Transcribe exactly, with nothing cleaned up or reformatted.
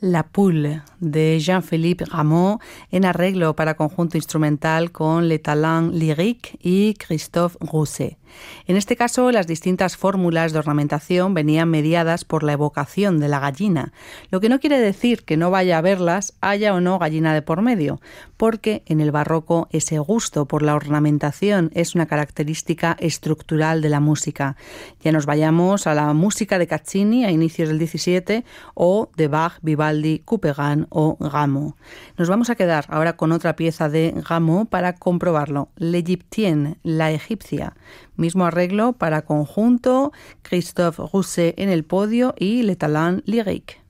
La Poule, de Jean-Philippe Rameau, en arreglo para conjunto instrumental con Les Talents Lyriques y Christophe Rousset. En este caso, las distintas fórmulas de ornamentación venían mediadas por la evocación de la gallina, lo que no quiere decir que no vaya a verlas, haya o no gallina de por medio, porque en el barroco ese gusto por la ornamentación es una característica estructural de la música. Ya nos vayamos a la música de Caccini a inicios del diecisiete o de Bach, Vivaldi, Couperin o Rameau. Nos vamos a quedar ahora con otra pieza de Rameau para comprobarlo, L'Égyptienne, la egipcia. Mismo arreglo para conjunto, Christophe Rousset en el podio y Les Talents Lyriques.